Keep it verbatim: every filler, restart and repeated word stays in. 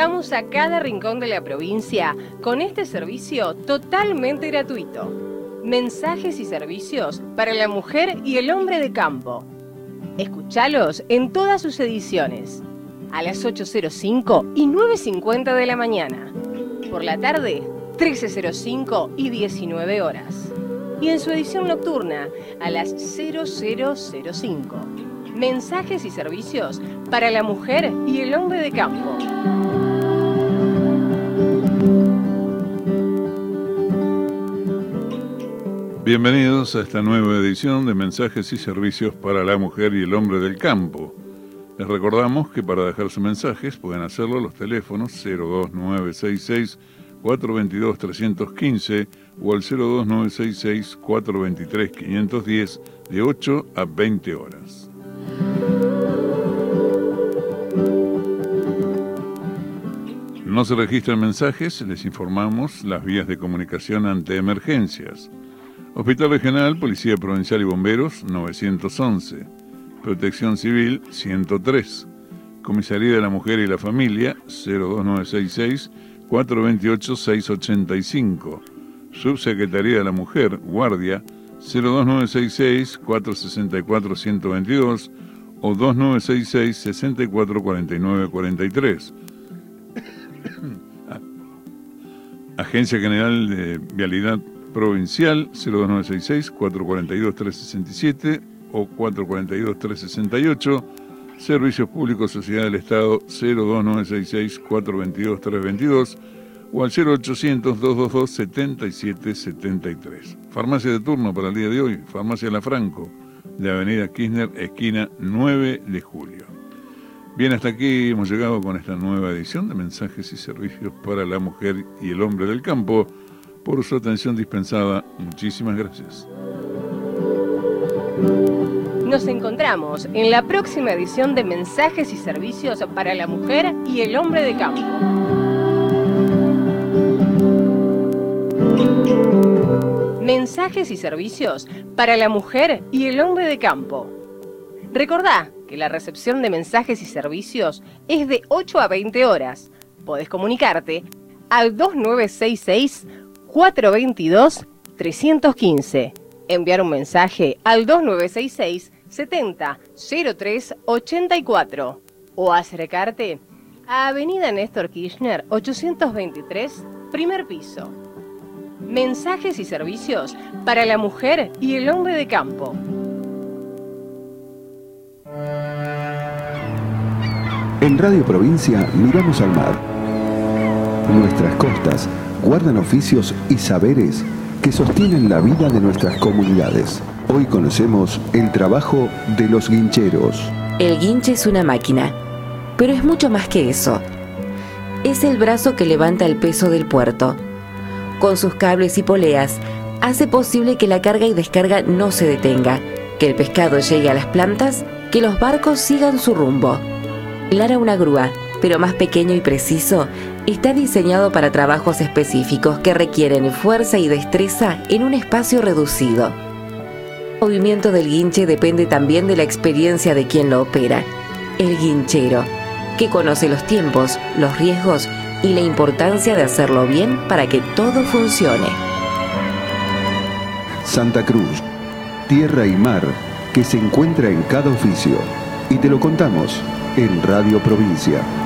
llegamos a cada rincón de la provincia con este servicio totalmente gratuito. Mensajes y servicios para la mujer y el hombre de campo. Escuchalos en todas sus ediciones, a las ocho cero cinco y nueve cincuenta de la mañana. Por la tarde, trece cero cinco y diecinueve horas. Y en su edición nocturna, a las cero cero cero cinco. Mensajes y servicios para la mujer y el hombre de campo. Bienvenidos a esta nueva edición de Mensajes y Servicios para la Mujer y el Hombre del Campo. Les recordamos que para dejar sus mensajes pueden hacerlo a los teléfonos cero dos nueve seis seis, cuatro dos dos, tres uno cinco o al cero dos nueve seis seis, cuatro dos tres, cinco uno cero de ocho a veinte horas. No se registran mensajes, les informamos las vías de comunicación ante emergencias. Hospital Regional, Policía Provincial y Bomberos, novecientos once. Protección Civil, ciento tres. Comisaría de la Mujer y la Familia, cero dos nueve seis seis, cuatro dos ocho, seis ocho cinco. Subsecretaría de la Mujer, Guardia, cero dos nueve seis seis, cuatro seis cuatro, uno cero dos dos o dos nueve seis seis, seis cuatro cuatro nueve cuatro tres. Agencia General de Vialidad Provincial, cero dos nueve seis seis, cuatro cuatro dos, tres seis siete o cuatro cuatro dos, tres seis ocho. Servicios Públicos Sociedad del Estado, cero dos nueve seis seis, cuatro dos dos, tres dos dos o al cero ochocientos, dos dos dos, siete siete siete tres. Farmacia de turno para el día de hoy, Farmacia La Franco, de Avenida Kirchner, esquina nueve de julio. Bien, hasta aquí hemos llegado con esta nueva edición de Mensajes y Servicios para la Mujer y el Hombre del Campo. Por su atención dispensada, muchísimas gracias. Nos encontramos en la próxima edición de Mensajes y Servicios para la Mujer y el Hombre de Campo. Mensajes y Servicios para la Mujer y el Hombre de Campo. Recordá que la recepción de mensajes y servicios es de ocho a veinte horas. Podés comunicarte al dos nueve seis seis, cuatro dos dos, tres uno cinco. Enviar un mensaje al dos nueve seis seis, setenta, cero tres ochenta y cuatro. O acercarte a Avenida Néstor Kirchner, ochocientos veintitrés, primer piso. Mensajes y servicios para la mujer y el hombre de campo. En Radio Provincia miramos al mar. Nuestras costas guardan oficios y saberes que sostienen la vida de nuestras comunidades. Hoy conocemos el trabajo de los guincheros. El guinche es una máquina, pero es mucho más que eso. Es el brazo que levanta el peso del puerto. Con sus cables y poleas, hace posible que la carga y descarga no se detenga, que el pescado llegue a las plantas, que los barcos sigan su rumbo. Lara una grúa, pero más pequeño y preciso, está diseñado para trabajos específicos que requieren fuerza y destreza en un espacio reducido. El movimiento del guinche depende también de la experiencia de quien lo opera, el guinchero, que conoce los tiempos, los riesgos y la importancia de hacerlo bien para que todo funcione. Santa Cruz, tierra y mar que se encuentra en cada oficio. Y te lo contamos en Radio Provincia.